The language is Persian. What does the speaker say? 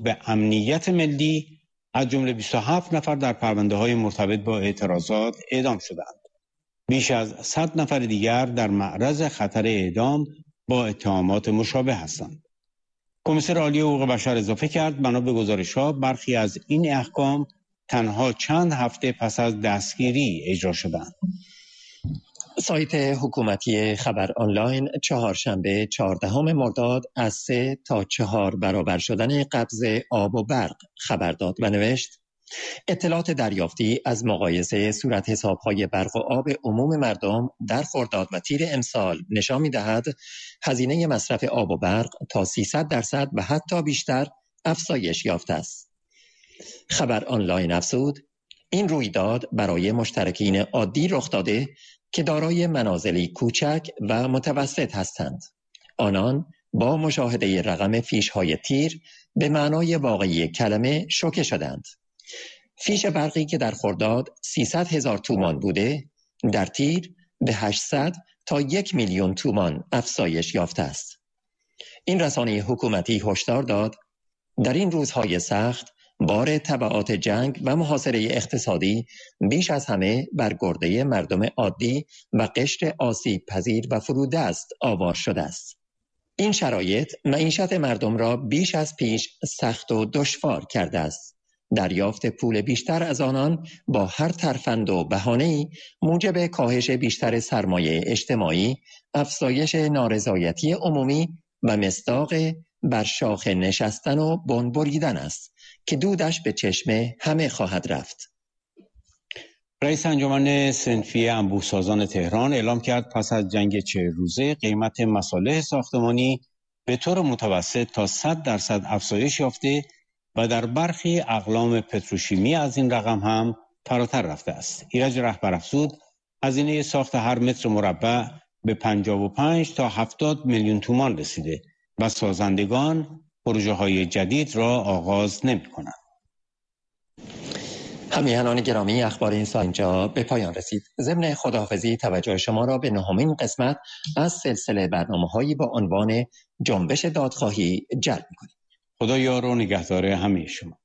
مربوط به امنیت ملی از جمله 27 نفر در پرونده‌های مرتبط با اعتراضات اعدام شدند. بیش از 100 نفر دیگر در معرض خطر اعدام با اتهامات مشابه هستند. کمیسر عالی حقوق بشر اضافه کرد بنا به گزارش‌ها برخی از این احکام تنها چند هفته پس از دستگیری اجرا شدند. سایت حکومتی خبر آنلاین چهارشنبه 14 مرداد از 3 تا 4 برابر شدن قبض آب و برق خبر داد و نوشت: اطلاعات دریافتی از مقایسه صورت حساب‌های برق و آب عموم مردم در خرداد و تیر امسال نشان می‌دهد هزینه مصرف آب و برق تا 300% و حتی بیشتر افزایش یافته است. خبر آنلاین افزود: این رویداد برای مشترکین عادی رخ داده که دارای منازلی کوچک و متوسط هستند. آنان با مشاهده رقم فیش‌های تیر به معنای واقعی کلمه شوکه شدند. فیش برقی که در خرداد 300,000 تومان بوده، در تیر به 800 تا 1 میلیون تومان افزایش یافته است. این رسانه حکومتی هشدار داد در این روزهای سخت بار تبعات جنگ و محاصره اقتصادی بیش از همه بر گرده مردم عادی و قشر آسیب پذیر و فرودست آوار شده است. این شرایط معیشت مردم را بیش از پیش سخت و دشوار کرده است. دریافت پول بیشتر از آنان با هر ترفند و بهانه‌ای موجب کاهش بیشتر سرمایه اجتماعی، افزایش نارضایتی عمومی و مصداق بر شاخ نشستن و بن بریدن است که دودش به چشم همه خواهد رفت. رئیس انجمن صنفی انبوه‌سازان تهران اعلام کرد پس از جنگ 40 روزه قیمت مصالح ساختمانی به طور متوسط تا 100% افزایش یافته و در برخی اقلام پتروشیمی از این رقم هم فراتر رفته است. ایرج رهبر افزود هزینه ساخت هر متر مربع به 55 تا 70 میلیون تومان رسیده و سازندگان پروژه های جدید را آغاز نمی کنند. همیهنان گرامی، اخبار این ساعت اینجا به پایان رسید. ضمن خداحافظی توجه شما را به 9مین قسمت از سلسله برنامه‌هایی با عنوان جنبش دادخواهی جلب می‌کنیم. خدا یار و نگهدار همه شما.